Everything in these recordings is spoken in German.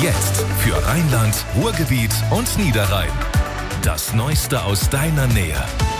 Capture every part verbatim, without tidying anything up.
Jetzt für Rheinland, Ruhrgebiet und Niederrhein. Das Neueste aus deiner Nähe.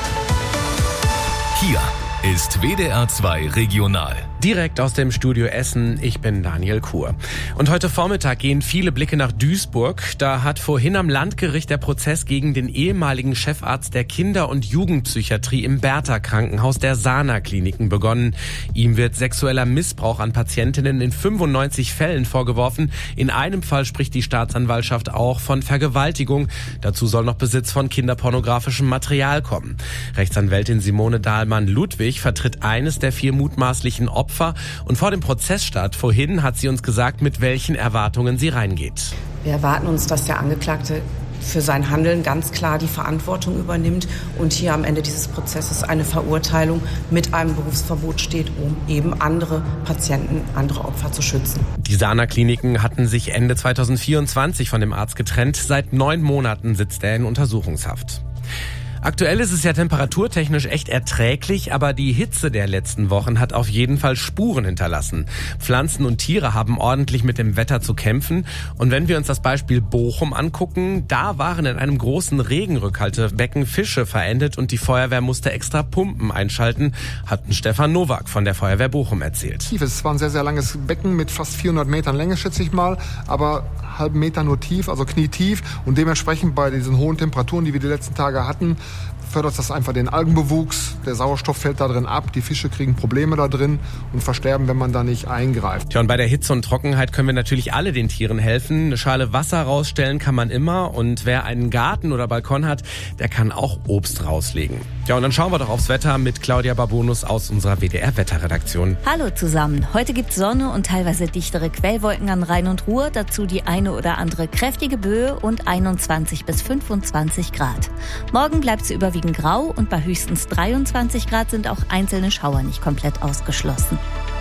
Hier ist W D R zwei Regional. Direkt aus dem Studio Essen, ich bin Daniel Kuhr. Und heute Vormittag gehen viele Blicke nach Duisburg. Da hat vorhin am Landgericht der Prozess gegen den ehemaligen Chefarzt der Kinder- und Jugendpsychiatrie im Bertha-Krankenhaus der Sana-Kliniken begonnen. Ihm wird sexueller Missbrauch an Patientinnen in fünfundneunzig Fällen vorgeworfen. In einem Fall spricht die Staatsanwaltschaft auch von Vergewaltigung. Dazu soll noch Besitz von kinderpornografischem Material kommen. Rechtsanwältin Simone Dahlmann-Ludwig vertritt eines der vier mutmaßlichen Opfer. Und vor dem Prozessstart vorhin hat sie uns gesagt, mit welchen Erwartungen sie reingeht. Wir erwarten uns, dass der Angeklagte für sein Handeln ganz klar die Verantwortung übernimmt und hier am Ende dieses Prozesses eine Verurteilung mit einem Berufsverbot steht, um eben andere Patienten, andere Opfer zu schützen. Die Sana-Kliniken hatten sich Ende zweitausendvierundzwanzig von dem Arzt getrennt. Seit neun Monaten sitzt er in Untersuchungshaft. Aktuell ist es ja temperaturtechnisch echt erträglich, aber die Hitze der letzten Wochen hat auf jeden Fall Spuren hinterlassen. Pflanzen und Tiere haben ordentlich mit dem Wetter zu kämpfen. Und wenn wir uns das Beispiel Bochum angucken, da waren in einem großen Regenrückhaltebecken Fische verendet und die Feuerwehr musste extra Pumpen einschalten, hat Stefan Nowak von der Feuerwehr Bochum erzählt. Es war ein sehr, sehr langes Becken mit fast vierhundert Metern Länge, schätze ich mal, aber halben Meter nur tief, also knietief. Und dementsprechend bei diesen hohen Temperaturen, die wir die letzten Tage hatten, fördert das einfach den Algenbewuchs. Der Sauerstoff fällt da drin ab, die Fische kriegen Probleme da drin und versterben, wenn man da nicht eingreift. Tja, und bei der Hitze und Trockenheit können wir natürlich alle den Tieren helfen. Eine Schale Wasser rausstellen kann man immer und wer einen Garten oder Balkon hat, der kann auch Obst rauslegen. Ja, und dann schauen wir doch aufs Wetter mit Claudia Babonus aus unserer W D R-Wetterredaktion. Hallo zusammen. Heute gibt's Sonne und teilweise dichtere Quellwolken an Rhein und Ruhr. Dazu die eine oder andere kräftige Böe und einundzwanzig bis fünfundzwanzig Grad. Morgen bleibt's überwiegend grau und bei höchstens dreiundzwanzig Grad sind auch einzelne Schauer nicht komplett ausgeschlossen.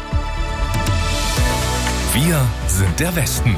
Wir sind der Westen.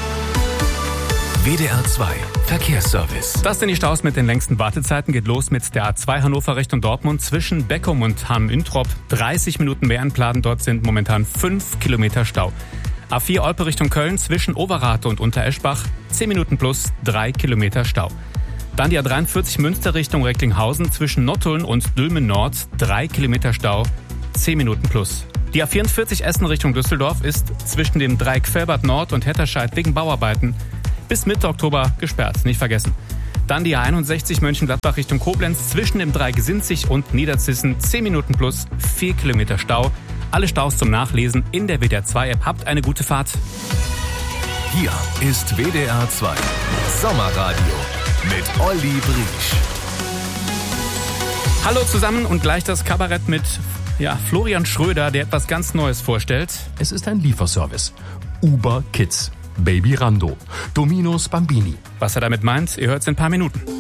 W D R zwei Verkehrsservice. Das sind die Staus mit den längsten Wartezeiten. Geht los mit der A zwei Hannover Richtung Dortmund zwischen Beckum und Hamm-Üntrop. dreißig Minuten mehr einplanen. Dort sind momentan fünf Kilometer Stau. A vier Olpe Richtung Köln zwischen Overath und Untereschbach. zehn Minuten plus drei Kilometer Stau. Dann die A dreiundvierzig Münster Richtung Recklinghausen zwischen Nottuln und Dülmen Nord. drei Kilometer Stau. zehn Minuten plus. Die A vierundvierzig Essen Richtung Düsseldorf ist zwischen dem Dreieck Velbert Nord und Hetterscheid wegen Bauarbeiten bis Mitte Oktober gesperrt, nicht vergessen. Dann die A einundsechzig Mönchengladbach Richtung Koblenz zwischen dem Dreieck Sinzig und Niederzissen, zehn Minuten plus, vier Kilometer Stau. Alle Staus zum Nachlesen in der W D R zwei App. Habt eine gute Fahrt. Hier ist W D R zwei Sommerradio mit Olli Briesch. Hallo zusammen und gleich das Kabarett mit ja, Florian Schröder, der etwas ganz Neues vorstellt. Es ist ein Lieferservice. Uber Kids. Baby Rando. Domino's Bambini. Was er damit meint, ihr hört es in ein paar Minuten.